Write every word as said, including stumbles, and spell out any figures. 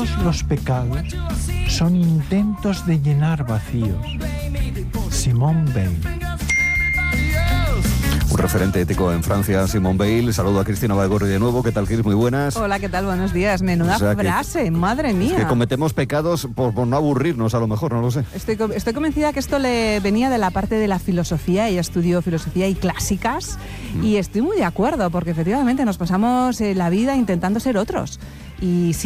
todos los pecados son intentos de llenar vacíos. Simone Weil. Un referente ético en Francia, Simone Weil. Saludo a Cristina Baigorri de nuevo. ¿Qué tal, Cris? Muy buenas. Hola, ¿qué tal? Buenos días. Menuda O sea, que- frase, madre mía. Es que cometemos pecados por, por no aburrirnos, a lo mejor, no lo sé. Estoy, co- estoy convencida que esto le venía de la parte de la filosofía. Ella estudió filosofía y clásicas y estoy muy de acuerdo porque efectivamente nos pasamos eh, la vida intentando ser otros. Y